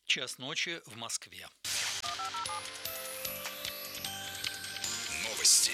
Час ночи в Москве. Новости.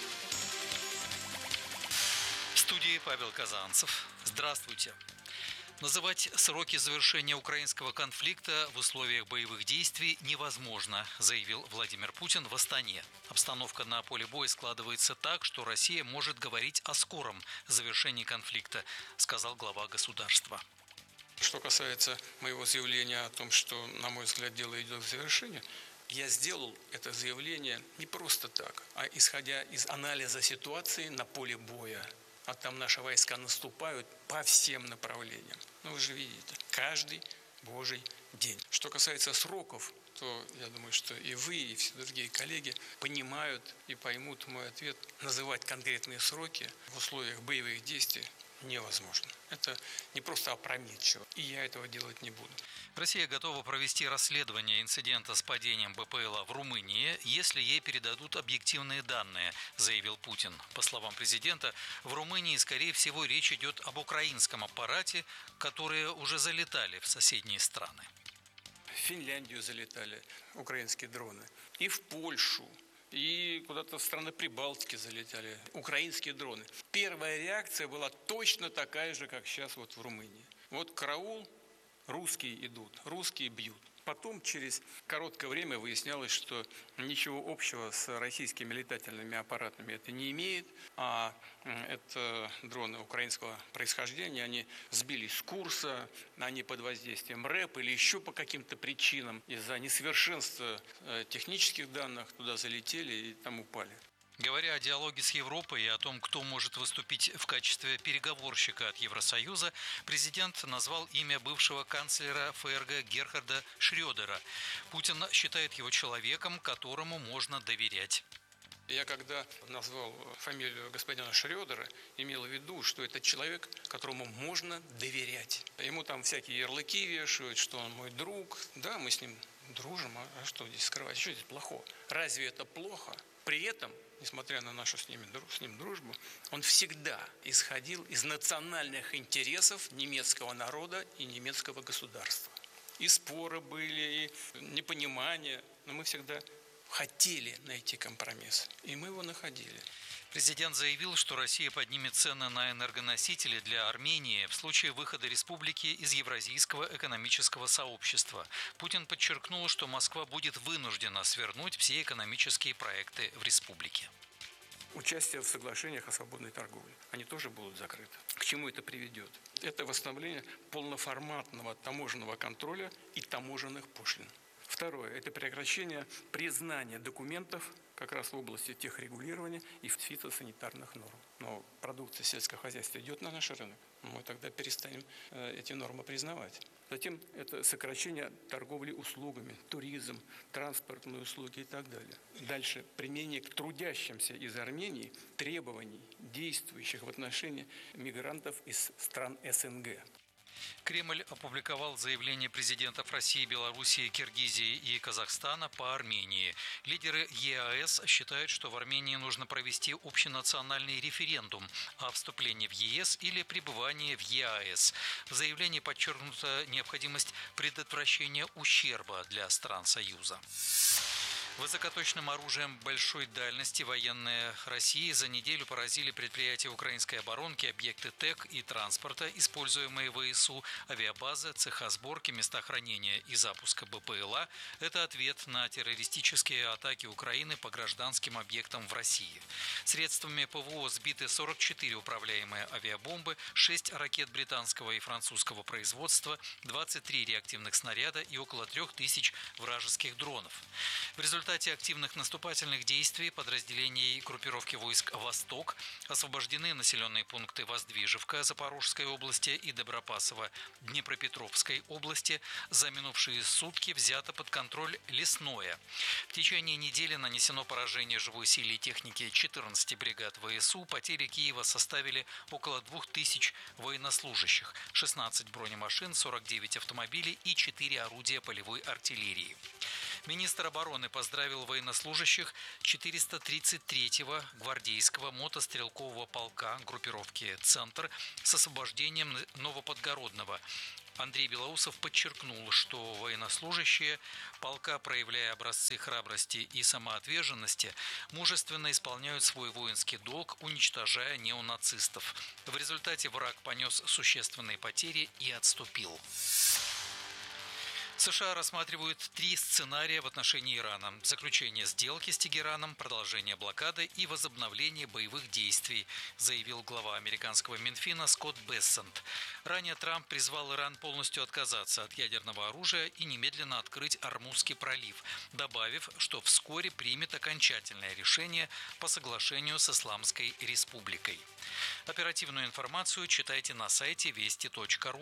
В студии Павел Казанцев. Здравствуйте. Называть сроки завершения украинского конфликта в условиях боевых действий невозможно, заявил Владимир Путин в Астане. Обстановка на поле боя складывается так, что Россия может говорить о скором завершении конфликта, сказал глава государства. Что касается моего заявления о том, что, на мой взгляд, дело идет к завершению, я сделал это заявление не просто так, а исходя из анализа ситуации на поле боя. А там наши войска наступают по всем направлениям. Ну, вы же видите, каждый божий день. Что касается сроков, то я думаю, что и вы, и все другие коллеги понимают и поймут мой ответ. Называть конкретные сроки в условиях боевых действий невозможно. Это не просто опрометчиво, и я этого делать не буду. Россия готова провести расследование инцидента с падением БПЛА в Румынии, если ей передадут объективные данные, заявил Путин. По словам президента, в Румынии, скорее всего, речь идет об украинском аппарате, которые уже залетали в соседние страны. В Финляндию залетали украинские дроны, и в Польшу, и куда-то в страны Прибалтики залетали украинские дроны. Первая реакция была точно такая же, как сейчас вот в Румынии. Вот караул, русские идут, русские бьют. Потом через короткое время выяснялось, что ничего общего с российскими летательными аппаратами это не имеет, а это дроны украинского происхождения, они сбились с курса, они под воздействием РЭП или еще по каким-то причинам из-за несовершенства технических данных туда залетели и там упали. Говоря о диалоге с Европой и о том, кто может выступить в качестве переговорщика от Евросоюза, президент назвал имя бывшего канцлера ФРГ Герхарда Шрёдера. Путин считает его человеком, которому можно доверять. Я когда назвал фамилию господина Шрёдера, имел в виду, что это человек, которому можно доверять. Ему там всякие ярлыки вешают, что он мой друг. Да, мы с ним дружим, а что здесь скрывать? Что здесь плохого? Разве это плохо? При этом, несмотря на нашу с ним дружбу, он всегда исходил из национальных интересов немецкого народа и немецкого государства. И споры были, и непонимание, но мы всегда хотели найти компромисс, и мы его находили. Президент заявил, что Россия поднимет цены на энергоносители для Армении в случае выхода республики из Евразийского экономического сообщества. Путин подчеркнул, что Москва будет вынуждена свернуть все экономические проекты в республике. Участие в соглашениях о свободной торговле, они тоже будут закрыты. К чему это приведет? Это восстановление полноформатного таможенного контроля и таможенных пошлин. Второе – это прекращение признания документов как раз в области техрегулирования и фитосанитарных норм. Но продукция сельского хозяйства идет на наш рынок, мы тогда перестанем эти нормы признавать. Затем это сокращение торговли услугами, туризм, транспортные услуги и так далее. Дальше применение к трудящимся из Армении требований, действующих в отношении мигрантов из стран СНГ. Кремль опубликовал заявление президентов России, Белоруссии, Киргизии и Казахстана по Армении. Лидеры ЕАЭС считают, что в Армении нужно провести общенациональный референдум о вступлении в ЕС или пребывании в ЕАЭС. В заявлении подчеркнута необходимость предотвращения ущерба для стран Союза. Высокоточным оружием большой дальности военные России за неделю поразили предприятия украинской оборонки, объекты ТЭК и транспорта, используемые ВСУ, авиабазы, цеха сборки, места хранения и запуска БПЛА. Это ответ на террористические атаки Украины по гражданским объектам в России. Средствами ПВО сбиты 44 управляемые авиабомбы, 6 ракет британского и французского производства, 23 реактивных снаряда и около 3000 вражеских дронов. В результате активных наступательных действий подразделений группировки войск «Восток» освобождены населенные пункты Воздвижевка Запорожской области и Добропасово Днепропетровской области. За минувшие сутки взято под контроль Лесное. В течение недели нанесено поражение живой силе и технике 14 бригад ВСУ. Потери Киева составили около 2000 военнослужащих, 16 бронемашин, 49 автомобилей и 4 орудия полевой артиллерии. Министр обороны поздравил военнослужащих 433-го гвардейского мотострелкового полка группировки «Центр» с освобождением Новоподгородного. Андрей Белоусов подчеркнул, что военнослужащие полка, проявляя образцы храбрости и самоотверженности, мужественно исполняют свой воинский долг, уничтожая неонацистов. В результате враг понес существенные потери и отступил. США рассматривают 3 сценария в отношении Ирана: заключение сделки с Тегераном, продолжение блокады и возобновление боевых действий, заявил глава американского Минфина Скотт Бессент. Ранее Трамп призвал Иран полностью отказаться от ядерного оружия и немедленно открыть Ормузский пролив, добавив, что вскоре примет окончательное решение по соглашению с Исламской Республикой. Оперативную информацию читайте на сайте вести.ру.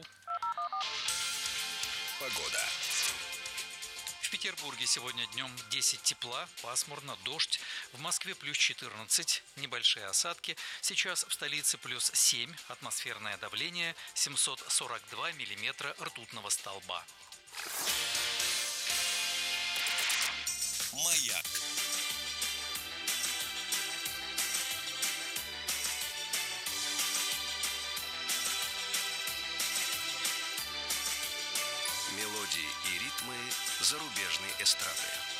Погода. В Петербурге сегодня днем 10 тепла, пасмурно, дождь. В Москве плюс 14, небольшие осадки. Сейчас в столице плюс 7, атмосферное давление 742 миллиметра ртутного столба. Маяк. Мелодии и ритмы зарубежной эстрады.